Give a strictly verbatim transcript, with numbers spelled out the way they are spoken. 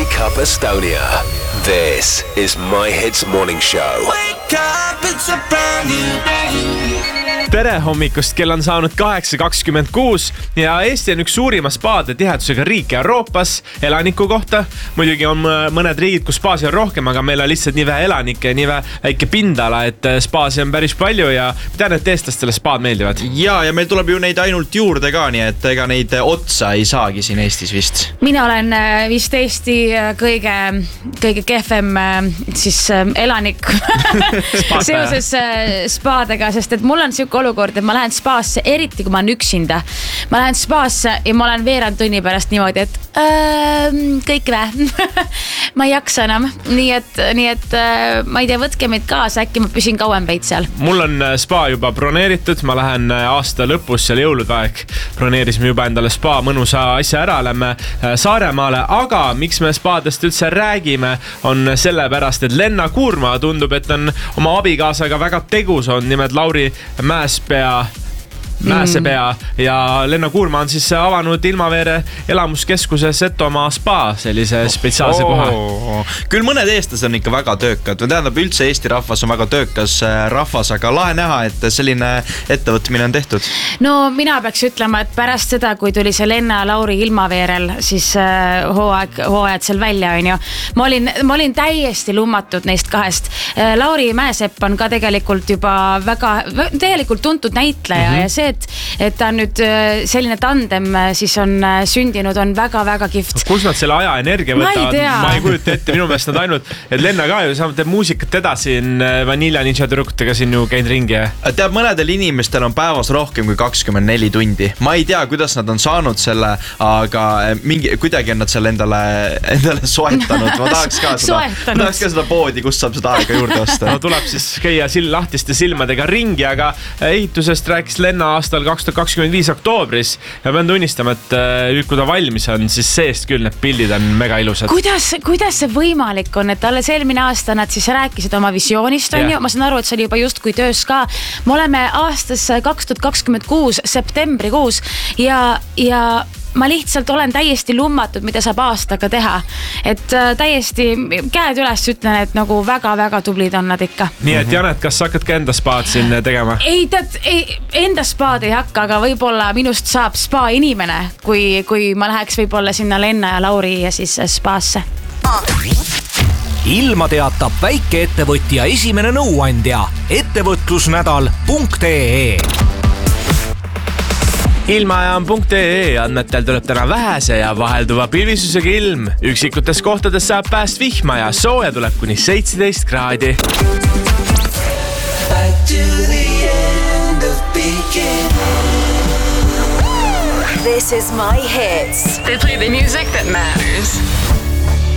Wake Up Estonia. This is My Hits Morning Show. Wake up, it's a brand new day. Tere hommikust, kell on saanud kaheksa kakskümmend kuus ja Eesti on üks suurima spaade tihedusega riik Euroopas elaniku kohta. Muidugi on mõned riigid, kus spaasi on rohkem, aga meil on lihtsalt nii vähe elanikke ja nii väike pindala, et spaasi on päris palju ja tean, et eestlastele spaad meeldivad. Ja, ja meil tuleb ju neid ainult juurde ka, nii et ega neid otsa ei saagi siin Eestis vist. Mina olen vist Eesti kõige, kõige kehvem siis elanik seoses spaadega, sest et mul on siuke olukord, et ma lähen spaasse, eriti kui ma olen üksinda. Ma lähen spaasse ja ma olen veerand tunni pärast niimoodi, et äh, kõik vä. Ma ei jaksa enam. Nii et, nii et äh, ma ei tea, võtke meid kaasa, äkki ma püsin kauem veid seal. Mul on spa juba broneeritud, ma lähen aasta lõpus seal jõulude aeg. Broneerisime juba endale spa mõnusa asja ära, lähme Saaremaale, aga miks me spaadest üldse räägime, on sellepärast, et Lenna Kuurma tundub, et on oma abikaasaga väga tegus, on nimelt Lauri Mäespea Mäesepea ja Lenna Kuurma on siis avanud Ilmaveere elamuskeskuse Setomaa spa, sellise spetsiaalse koha. Küll mõned eestlased on ikka väga töökad. Tähendab, üldse Eesti rahvas on väga töökas rahvas, aga lahe näha, et selline ettevõtmine on tehtud. No mina peaks ütlema, et pärast seda, kui tuli see Lenna ja Lauri Ilmaveerel, siis hooaeg, hooajad seal välja on ju. Ma olin, ma olin täiesti lummatud neist kahest. Lauri Mäesepp on ka tegelikult juba väga, tegelikult tuntud näitleja mm-hmm. ja see, et, et ta on nüüd selline tandem siis on sündinud, on väga-väga kift. Kus nad selle aja energia võtavad? Ma, ma ei kujuta ette, minu meelest nad ainult, et Lenna ka ju saab teeb muusikat edasi Vanilla Ninja tüdrukutega siin ju käinud ringi. Teab, mõnedel inimestel on päevas rohkem kui kakskümmend neli tundi. Ma ei tea, kuidas nad on saanud selle, aga mingi, kuidagi on nad selle endale, endale soetanud. Ma tahaks ka seda, ma tahaks ka seda poodi, kus saab seda aega juurde osta. No, tuleb siis käia sil, lahtiste silmadega ringi, aga ehitusest rääkis Lenna aastal kaks tuhat kakskümmend viis oktoobris ja pean tunnistama, et nüüd kui ta valmis on, siis seest küll need pildid on mega ilusad. Kuidas, kuidas see võimalik on, et alles eelmine aasta nad siis rääkisid oma visioonist, on yeah. ju? Ma saan aru, et see oli juba just kui töös ka. Me oleme aastas kaks tuhat kakskümmend kuus septembrikuus ja, ja ma lihtsalt olen täiesti lummatud, mida saab aastaga teha. Et täiesti käed üles ütlen, et nagu väga-väga tublid on nad ikka. Nii et Janet, kas sa hakkad ka enda spaad siin tegema? Ei, tead, ei, enda spaad ei hakka, aga võib-olla minust saab spa inimene, kui, kui ma läheks võib-olla sinna Lenna ja Lauri ja siis spaasse. Ilma teatab väikeettevõtja esimene nõuandja ettevõtlusnädal punkt ee. Ilmaajam punkt ee andmetel tuleb täna vähese ja vahelduva pilvisusega ilm. Üksikutes kohtades saab pääst vihma ja sooja tuleb kuni seitseteist kraadi. This is My Hits. They play the music that matters.